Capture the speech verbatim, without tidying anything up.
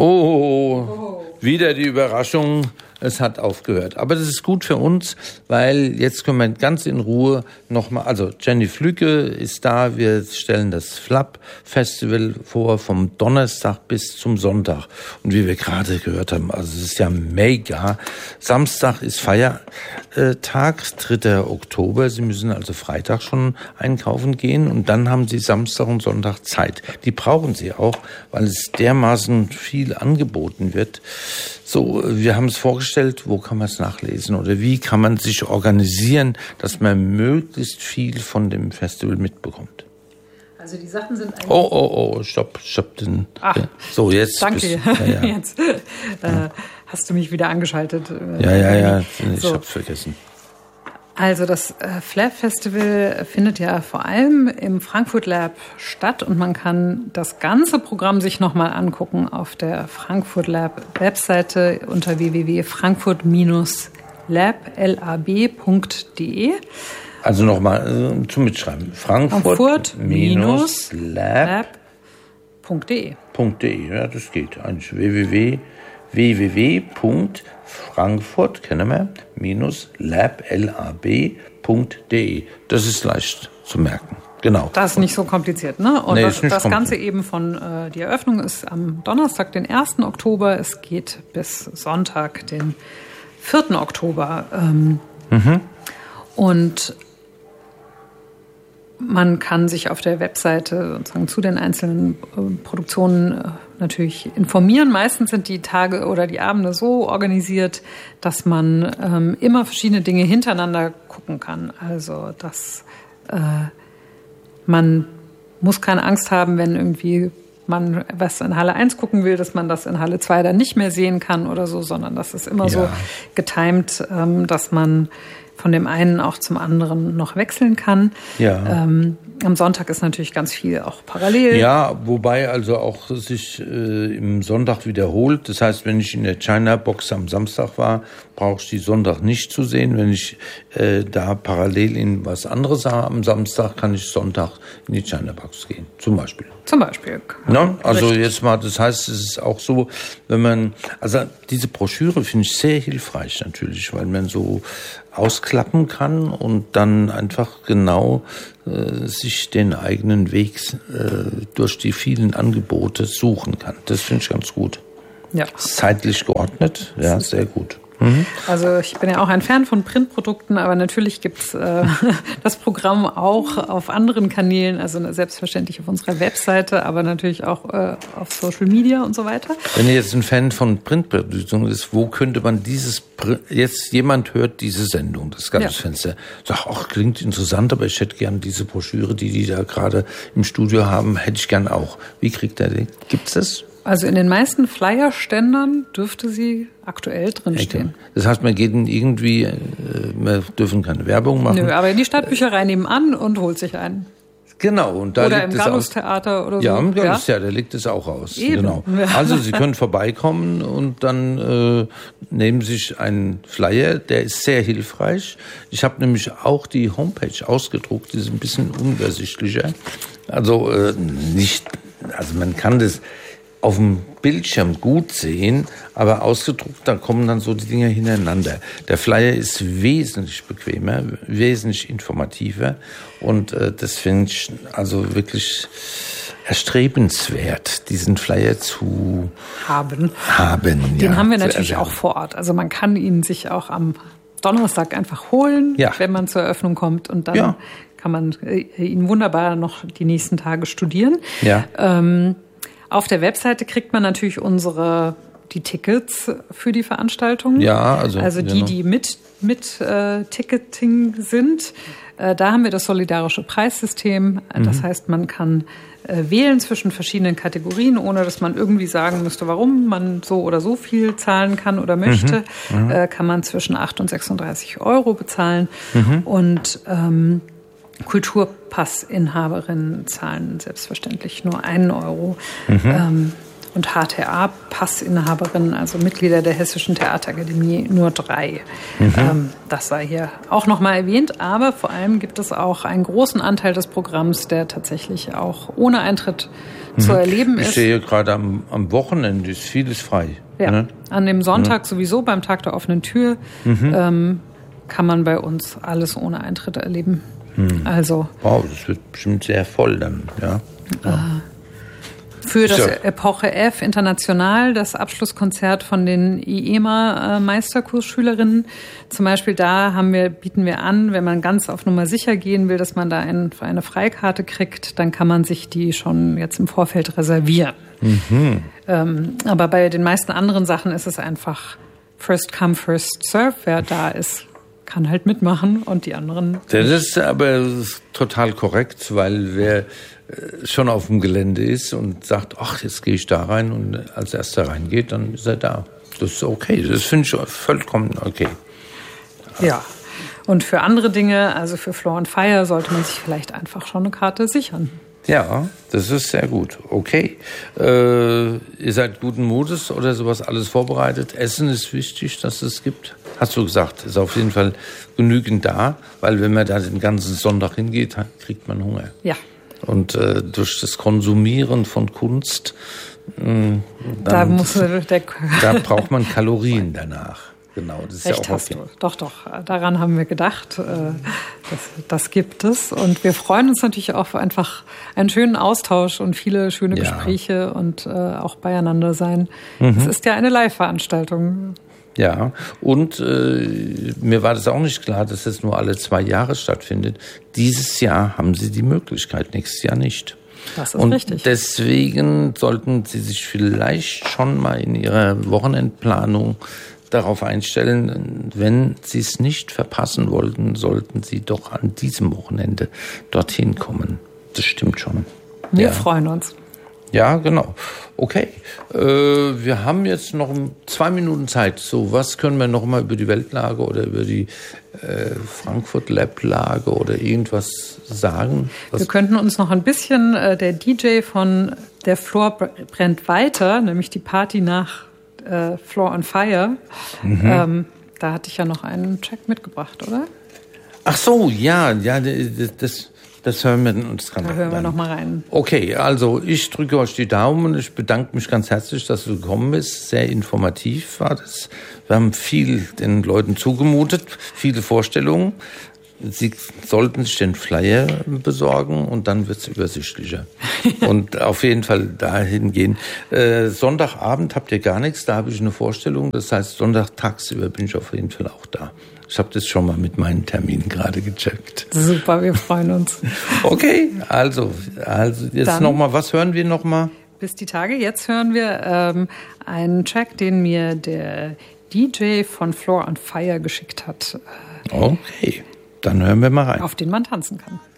Oh, wieder die Überraschung. Es hat aufgehört. Aber das ist gut für uns, weil jetzt können wir ganz in Ruhe nochmal, also Jenny Flücke ist da, wir stellen das Flap-Festival vor vom Donnerstag bis zum Sonntag. Und wie wir gerade gehört haben, also es ist ja mega. Samstag ist Feiertag, dritter Oktober. Sie müssen also Freitag schon einkaufen gehen und dann haben Sie Samstag und Sonntag Zeit. Die brauchen Sie auch, weil es dermaßen viel angeboten wird. So, wir haben es vorgestellt, wo kann man es nachlesen oder wie kann man sich organisieren, dass man möglichst viel von dem Festival mitbekommt. Also die Sachen sind eigentlich... Oh, oh, oh, stopp, stopp. Den, Ach, ja. So, jetzt. Danke. Bist, ja, ja. Jetzt äh, hast du mich wieder angeschaltet. Ja, ja, ja, ich so. hab's vergessen. Also das äh, Flap Festival findet ja vor allem im Frankfurt Lab statt und man kann das ganze Programm sich nochmal angucken auf der Frankfurt Lab Webseite unter w w w punkt frankfurt lab punkt d e. Also nochmal äh, zum Mitschreiben. Frankfurt Lab punkt d e. .de, ja, das geht. Eigentlich w w w punkt frankfurt, kennen wir, minus lab punkt d e. Das ist leicht zu merken. Genau. Das ist nicht so kompliziert, ne? Und nee, das, das Ganze kompliziert. eben von, äh, die Eröffnung ist am Donnerstag, den ersten Oktober. Es geht bis Sonntag, den vierten Oktober. Ähm, mhm. Und man kann sich auf der Webseite sozusagen zu den einzelnen äh, Produktionen äh, natürlich informieren. Meistens sind die Tage oder die Abende so organisiert, dass man ähm, immer verschiedene Dinge hintereinander gucken kann. Also dass äh, man muss keine Angst haben, wenn irgendwie man was in Halle eins gucken will, dass man das in Halle zwei dann nicht mehr sehen kann oder so, sondern das ist immer ja. so getimt, ähm, dass man von dem einen auch zum anderen noch wechseln kann. Ja. Ähm, am Sonntag ist natürlich ganz viel auch parallel. Ja, wobei also auch sich äh, im Sonntag wiederholt. Das heißt, wenn ich in der China Box am Samstag war, brauche ich die Sonntag nicht zu sehen. Wenn ich äh, da parallel in was anderes sah am Samstag, kann ich Sonntag in die China Box gehen, zum Beispiel. Zum Beispiel. Ja, also richtig. Jetzt mal, das heißt, es ist auch so, wenn man, also diese Broschüre finde ich sehr hilfreich natürlich, weil man so ausklappen kann und dann einfach genau äh, sich den eigenen Weg äh, durch die vielen Angebote suchen kann. Das finde ich ganz gut. Ja. Zeitlich geordnet, ja, sehr gut. Mhm. Also ich bin ja auch ein Fan von Printprodukten, aber natürlich gibt's äh, das Programm auch auf anderen Kanälen, also selbstverständlich auf unserer Webseite, aber natürlich auch äh, auf Social Media und so weiter. Wenn ihr jetzt ein Fan von Printprodukten ist, wo könnte man dieses, jetzt jemand hört diese Sendung, das ganze ja. Fenster, sagt, ach, klingt interessant, aber ich hätte gern diese Broschüre, die die da gerade im Studio haben, hätte ich gern auch. Wie kriegt er die? Gibt's das? Also in den meisten Flyer-Ständern dürfte sie aktuell drinstehen. Das heißt, man geht irgendwie, wir dürfen keine Werbung machen. Nö, aber in die Stadtbücherei nebenan und holt sich einen. Genau. Und da oder liegt im Gallus-Theater oder so. Ja, im Gallus-Theater, da liegt es auch aus. Eben. Genau. Also Sie können vorbeikommen und dann äh, nehmen sich einen Flyer, der ist sehr hilfreich. Ich habe nämlich auch die Homepage ausgedruckt, die ist ein bisschen unübersichtlicher. Also äh, nicht, also man kann das auf dem Bildschirm gut sehen, aber ausgedruckt, da kommen dann so die Dinge hintereinander. Der Flyer ist wesentlich bequemer, wesentlich informativer und äh, das finde ich also wirklich erstrebenswert, diesen Flyer zu haben. haben Den ja, haben wir natürlich auch vor Ort. Also man kann ihn sich auch am Donnerstag einfach holen, ja. wenn man zur Eröffnung kommt und dann ja. kann man ihn wunderbar noch die nächsten Tage studieren. Ja. Ähm, Auf der Webseite kriegt man natürlich unsere die Tickets für die Veranstaltung. Ja, also also die, genau. die mit mit äh, Ticketing sind. Äh, da haben wir das solidarische Preissystem. Mhm. Das heißt, man kann äh, wählen zwischen verschiedenen Kategorien, ohne dass man irgendwie sagen müsste, warum man so oder so viel zahlen kann oder möchte. Mhm. Mhm. Äh, kann man zwischen acht und sechsunddreißig Euro bezahlen mhm. und ähm, Kulturpassinhaberinnen zahlen selbstverständlich nur einen Euro. Mhm. Ähm, und H T A-Passinhaberinnen, also Mitglieder der Hessischen Theaterakademie, nur drei. Mhm. Ähm, das sei hier auch nochmal erwähnt. Aber vor allem gibt es auch einen großen Anteil des Programms, der tatsächlich auch ohne Eintritt mhm. zu erleben ich ist. Ich sehe gerade am, am Wochenende ist vieles frei. Ja, ne? An dem Sonntag mhm. sowieso, beim Tag der offenen Tür, mhm. ähm, kann man bei uns alles ohne Eintritt erleben. Mhm. Also, wow, das wird bestimmt sehr voll dann, ja. ja. Äh, Für das Epoche F International, das Abschlusskonzert von den I E M A-Meisterkursschülerinnen. Zum Beispiel da haben wir, bieten wir an, wenn man ganz auf Nummer sicher gehen will, dass man da ein, eine Freikarte kriegt, dann kann man sich die schon jetzt im Vorfeld reservieren. Mhm. Ähm, aber bei den meisten anderen Sachen ist es einfach first come, first serve. Wer da ist, kann halt mitmachen und die anderen. Das ist aber total korrekt, weil wer schon auf dem Gelände ist und sagt, ach, jetzt gehe ich da rein und als erster reingeht, dann ist er da. Das ist okay, das finde ich vollkommen okay. Ja, und für andere Dinge, also für Floor on Fire, sollte man sich vielleicht einfach schon eine Karte sichern. Ja, das ist sehr gut. Okay. Äh, ihr seid guten Mutes oder sowas alles vorbereitet. Essen ist wichtig, dass es gibt. Hast du gesagt, ist auf jeden Fall genügend da, weil wenn man da den ganzen Sonntag hingeht, kriegt man Hunger. Ja. Und äh, durch das Konsumieren von Kunst, mh, da, muss der da braucht man Kalorien danach. Genau, das ist Recht ja auch hast okay. du. Doch, doch, daran haben wir gedacht. Das, das gibt es. Und wir freuen uns natürlich auf einfach einen schönen Austausch und viele schöne ja. Gespräche und äh, auch beieinander sein. Mhm. Es ist ja eine Live-Veranstaltung. Ja, und äh, mir war das auch nicht klar, dass das nur alle zwei Jahre stattfindet. Dieses Jahr haben Sie die Möglichkeit, nächstes Jahr nicht. Das ist und richtig. Deswegen sollten Sie sich vielleicht schon mal in Ihrer Wochenendplanung darauf einstellen, wenn Sie es nicht verpassen wollten, sollten Sie doch an diesem Wochenende dorthin kommen. Das stimmt schon. Wir ja. freuen uns. Ja, genau. Okay. Äh, wir haben jetzt noch zwei Minuten Zeit. So, was können wir noch mal über die Weltlage oder über die äh, Frankfurt Lab-Lage oder irgendwas sagen? Was wir könnten uns noch ein bisschen, äh, der D J von Der Floor brennt weiter, nämlich die Party nach äh, Floor on Fire. Mhm. Ähm, da hatte ich ja noch einen Track mitgebracht, oder? Ach so, ja, ja, das... das Das hören wir uns dran. Da hören wir noch mal rein. Okay, also ich drücke euch die Daumen und ich bedanke mich ganz herzlich, dass du gekommen bist. Sehr informativ war das. Wir haben viel den Leuten zugemutet, viele Vorstellungen. Sie sollten sich den Flyer besorgen und dann wird's übersichtlicher. Und auf jeden Fall dahin gehen. Äh, Sonntagabend habt ihr gar nichts, da habe ich eine Vorstellung. Das heißt, Sonntag tagsüber bin ich auf jeden Fall auch da. Ich habe das schon mal mit meinen Terminen gerade gecheckt. Super, wir freuen uns. Okay, also, also jetzt nochmal, was hören wir nochmal? Bis die Tage. Jetzt hören wir ähm, einen Track, den mir der D J von Floor on Fire geschickt hat. Okay, dann hören wir mal rein. Auf den man tanzen kann.